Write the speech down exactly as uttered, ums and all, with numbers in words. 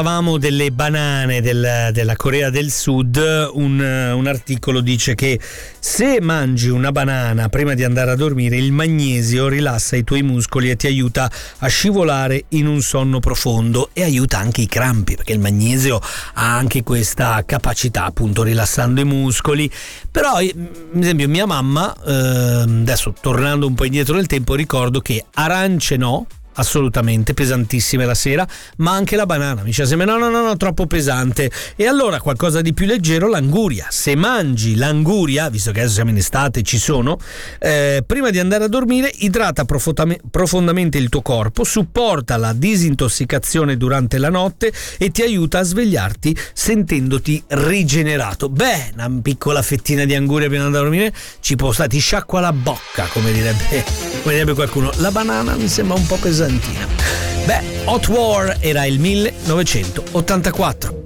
Parlavamo delle banane del, della Corea del Sud. Un, un articolo dice che se mangi una banana prima di andare a dormire, il magnesio rilassa i tuoi muscoli e ti aiuta a scivolare in un sonno profondo e aiuta anche i crampi, perché il magnesio ha anche questa capacità, appunto, rilassando i muscoli. Però, ad esempio, mia mamma, eh, adesso tornando un po' indietro nel tempo, ricordo che arance no, assolutamente, pesantissime la sera, ma anche la banana mi diceva sempre no no no no troppo pesante. E allora qualcosa di più leggero, l'anguria. Se mangi l'anguria, visto che adesso siamo in estate, ci sono, eh, prima di andare a dormire, idrata profondamente il tuo corpo, supporta la disintossicazione durante la notte e ti aiuta a svegliarti sentendoti rigenerato. Beh, una piccola fettina di anguria prima di andare a dormire ci può stare, ti sciacqua la bocca, come direbbe, come direbbe qualcuno. La banana mi sembra un po' pesante. Beh, Hot War era il millenovecentottantaquattro.